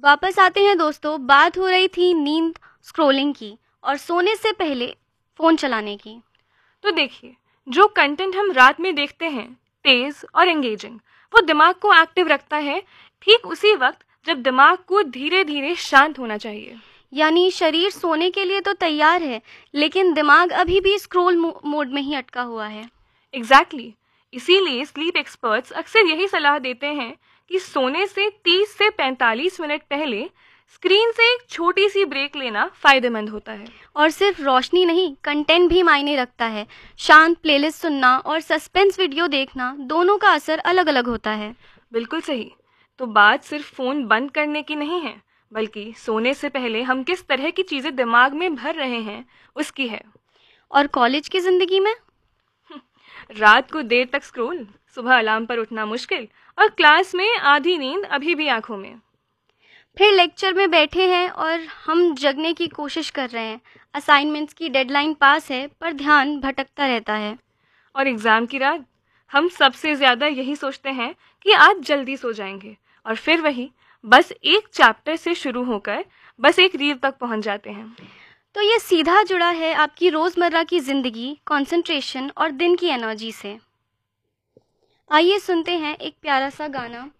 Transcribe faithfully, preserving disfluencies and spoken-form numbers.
वापस आते हैं दोस्तों। बात हो रही थी नींद, स्क्रॉलिंग की और सोने से पहले फ़ोन चलाने की। तो देखिए, जो कंटेंट हम रात में देखते हैं, तेज और एंगेजिंग, वो दिमाग को एक्टिव रखता है, ठीक उसी वक्त जब दिमाग को धीरे धीरे शांत होना चाहिए। यानी शरीर सोने के लिए तो तैयार है, लेकिन दिमाग अभी भी स्क्रॉल मो मोड में ही अटका हुआ है। Exactly exactly. इसीलिए स्लीप एक्सपर्ट्स अक्सर यही सलाह देते हैं कि सोने से तीस से पैंतालीस मिनट पहले स्क्रीन से एक छोटी सी ब्रेक लेना फायदेमंद होता है। और सिर्फ रोशनी नहीं, कंटेंट भी मायने रखता है। शांत प्लेलिस्ट सुनना और सस्पेंस वीडियो देखना, दोनों का असर अलग अलग होता है। बिल्कुल सही। तो बात सिर्फ फ़ोन बंद करने की नहीं है, बल्कि सोने से पहले हम किस तरह की चीज़ें दिमाग में भर रहे हैं उसकी है। और कॉलेज की ज़िंदगी में रात को देर तक स्क्रॉल, सुबह अलार्म पर उठना मुश्किल और क्लास में आधी नींद अभी भी आंखों में। फिर लेक्चर में बैठे हैं और हम जगने की कोशिश कर रहे हैं। असाइनमेंट्स की डेडलाइन पास है, पर ध्यान भटकता रहता है। और एग्ज़ाम की रात हम सबसे ज़्यादा यही सोचते हैं कि आज जल्दी सो जाएंगे, और फिर वही बस एक चैप्टर से शुरू होकर बस एक रील तक पहुंच जाते हैं। तो ये सीधा जुड़ा है आपकी रोज़मर्रा की ज़िंदगी, कंसंट्रेशन और दिन की एनर्जी से। आइए सुनते हैं एक प्यारा सा गाना।